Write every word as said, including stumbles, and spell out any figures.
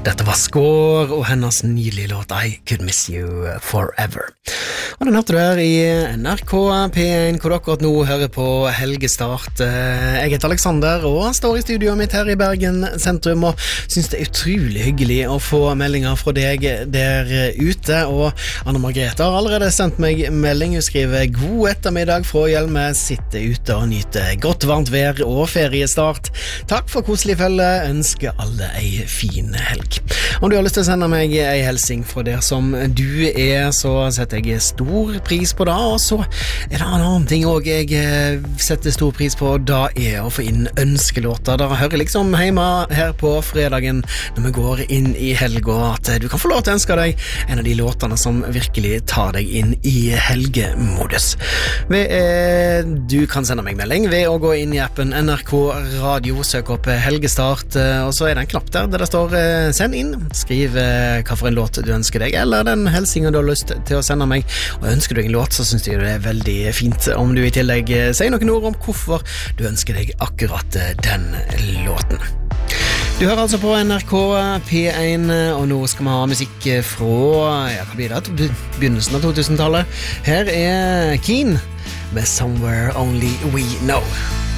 Dette var Skår og hennes nylige låt I Could Miss You Forever. Og den hørte du her i N R K P en, hvor du akkurat nå hører på Helgestart. Jeg heter Alexander og står i studioet mitt her i Bergen sentrum og synes det er utrolig hyggelig å få meldinger fra deg der ute. Og Anna Margrethe har allerede sendt meg melding. Hun skriver god ettermiddag fra Hjelme, sitter ute og nyter godt varmt vær og feriestart. Takk for koselig følge, ønsker alle ei fin helg. Om du har lyst til å sende meg ei helsing fra der som du er, så setter jeg stor pris på det. Og så er det en annen ting også jeg setter stor pris på, da er å få inn ønskelåter. Da hører liksom hjemme her på fredagen når vi går inn i helga at du kan få lov til å ønske deg en av de låtene som virkelig tar deg inn i helgemodus. Ved, eh, du kan sende meg melding ved å gå inn i appen N R K Radio, søk opp Helgestart, og så er det en knapp der der det står eh, send inn, skriv eh, hva for en låt du ønsker deg, eller den helsingen du har lyst til å sende meg. Og ønsker du en låt, så synes jeg det er veldig fint om du i tillegg eh, sier noen ord om hvorfor du ønsker deg akkurat eh, den låten. Du hører altså på N R K P en, og nå skal vi ha musikk fra, ja, hva blir det, begynnelsen av to tusen-tallet. Her er Keen med Somewhere Only We Know.